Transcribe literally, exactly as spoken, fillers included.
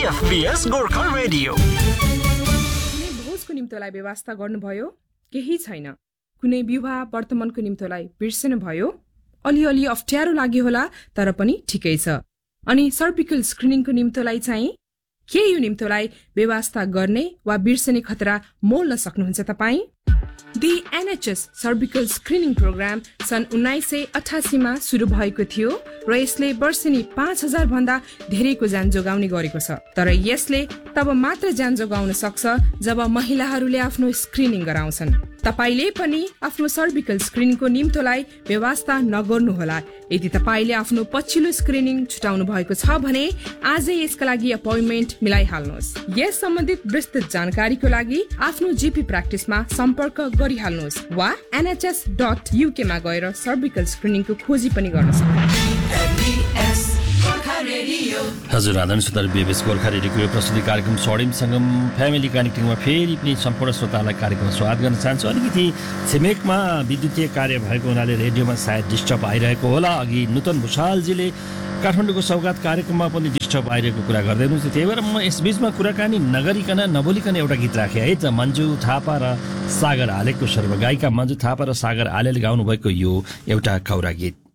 FBS Gorkha radio. कुनै भोजको निम्तोलाई व्यवस्था गर्नुभयो? केही छैन। कुनै विवाह वर्तमानको निम्तोलाई बिर्सनु भयो? अलिअलि अप्ठ्यारो लाग्यो होला, तर पनि ठिकै छ। अनि सर्भिकल स्क्रिनिङको निम्तोलाई चाहिँ के यो निम्तोलाई व्यवस्था गर्ने वा बिर्सने खतरा मोल्न सक्नुहुन्छ तपाईँ? The NHS cervical screening programme सन् उन्नाइस सय अठासीमा सुरु भएको थियो र यसले वर्षेनी पाँच हजार भन्दा धेरैको ज्यान जोगाउने गरेको छ। तर यसले तब मात्र ज्यान जोगाउन सक्छ जब महिलाहरूले आफ्नो स्क्रिनिङ गराउँछन्। तपाईले पनि आफ्नो सर्भिकल स्क्रिनिङको निम्तोलाई व्यवस्था नगर्नुहोला। यदि तपाईले आफ्नो पछिल्लो स्क्रिनिङ छुटाउनु भएको छ भने आजै यसका लागि अपोइन्टमेन्ट मिलाइहाल्नुहोस्। यस सम्बन्धित विस्तृत जानकारीको लागि आफ्नो जीपी प्र्याक्टिसमा सम्पर्क गरिहाल्नुहोस् वा एनएचएस डट युके मा गएर सर्भिकल स्क्रिनिङको खोजी पनि गर्न सक्नुहुन्छ। हजुर, आदरणीय श्रोताहरू, बीएफएस गोर्खा रेडियोको यो प्रस्तुति कार्यक्रम स्वर्णिम सङ्गम फ्यामिली कनेक्टिङमा फेरि पनि सम्पूर्ण श्रोतालाई कार्यक्रममा स्वागत गर्न चाहन्छु। अलिकति छिमेकमा विद्युतीय कार्य भएको हुनाले रेडियोमा सायद डिस्टर्ब आइरहेको होला। अघि नूतन भुषालजीले काठमाडौँको सौगात कार्यक्रममा पनि डिस्टर्ब आइरहेको कुरा गर्दै हुनुहुन्छ। त्यही भएर म यसबीचमा कुराकानी नगरिकन नबोलिकन एउटा गीत राखेँ है त। मन्जु थापा र सागर आलेको स्वरमा गायिका मन्जु थापा र सागर आलेले गाउनुभएको यो एउटा कौरा गीत।